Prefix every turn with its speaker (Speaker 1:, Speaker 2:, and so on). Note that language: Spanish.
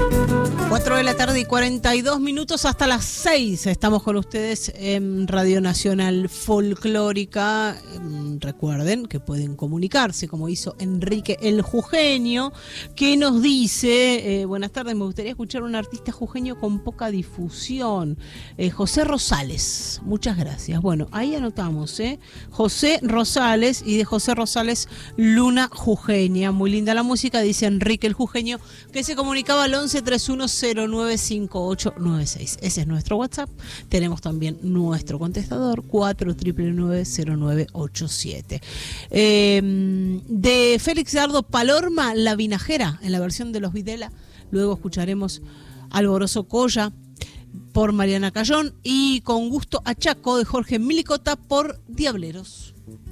Speaker 1: 4 de la tarde y 42 minutos hasta las 6. Estamos con ustedes en Radio Nacional Folclórica. Recuerden que pueden comunicarse, como hizo Enrique el Jujeño, que nos dice: buenas tardes, me gustaría escuchar a un artista jujeño con poca difusión. José Rosales, muchas gracias. Bueno, ahí anotamos, José Rosales, y de José Rosales, Luna Jujeña. Muy linda la música, dice Enrique el Jujeño, que se comunicaba al 1131095896. Ese es nuestro WhatsApp. Tenemos también nuestro contestador 49990987. De Félix Dardo Palorma, La Vinajera, en la versión de Los Videla. Luego escucharemos Alborozo Colla por Mariana Cayón, y Con Gusto a Chaco de Jorge Milicota por Diableros.